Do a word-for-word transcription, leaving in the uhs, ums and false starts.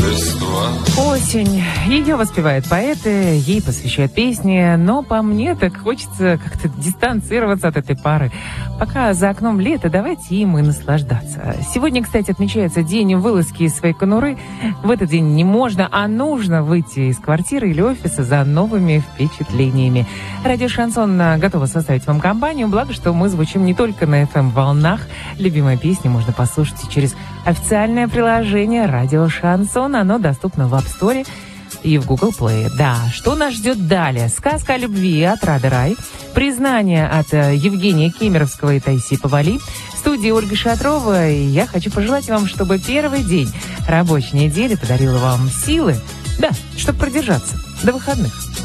Осень. Ее воспевают поэты, ей посвящают песни, но по мне так хочется как-то дистанцироваться от этой пары. Пока за окном лето, давайте им и наслаждаться. Сегодня, кстати, отмечается день вылазки из своей конуры. В этот день не можно, а нужно выйти из квартиры или офиса за новыми впечатлениями. Радио «Шансон» готово составить вам компанию, благо, что мы звучим не только на эф эм-волнах. Любимые песни можно послушать через официальное приложение «Радио Шансон». Оно доступно в App Store и в Google Play. Да, что нас ждет далее? Сказка о любви от Рады Рай, признание от Евгения Кемеровского и Таисии Повали, в студии Ольга Шатрова. И я хочу пожелать вам, чтобы первый день рабочей недели подарил вам силы, да, чтобы продержаться до выходных.